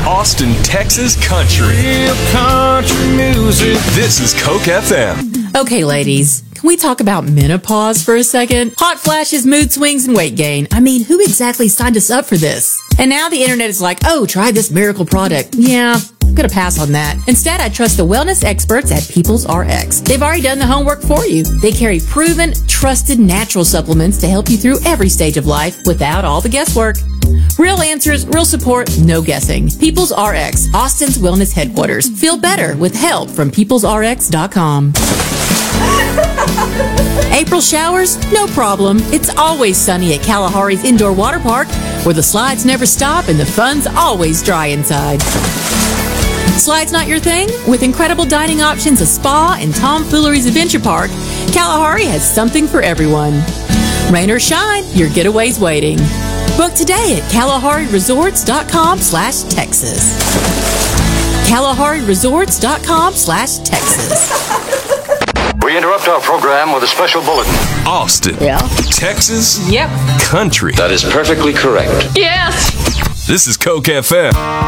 Austin, Texas country. Real country music. This is Coke FM. Okay, ladies, can we talk about menopause for a second? Hot flashes, mood swings, and weight gain. I mean, who exactly signed us up for this? And now the internet is like, oh, try this miracle product. Yeah, I'm gonna pass on that. Instead, I trust the wellness experts at People's RX. They've already done the homework for you. They carry proven, trusted natural supplements to help you through every stage of life without all the guesswork. Real answers, real support, no guessing. People's RX, Austin's wellness headquarters. Feel better with help from peoplesrx.com. April showers? No problem. It's always sunny at Kalahari's Indoor Water Park, where the slides never stop and the fun's always dry inside. Slides not your thing? With incredible dining options, a spa, and Tomfoolery's Adventure Park, Kalahari has something for everyone. Rain or shine, your getaway's waiting. Book today at KalahariResorts.com/Texas. KalahariResorts.com/Texas. We interrupt our program with a special bulletin. Austin, Texas Yep. country. That is perfectly correct. Yes. This is Coke FM.